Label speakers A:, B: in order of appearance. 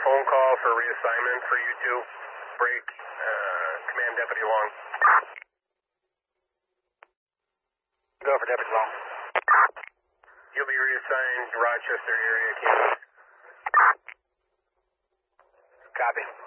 A: phone call for reassignment for you two. Break. Command Deputy Long.
B: Go for Deputy Long.
A: You'll be reassigned Rochester area, Kansas.
B: Copy.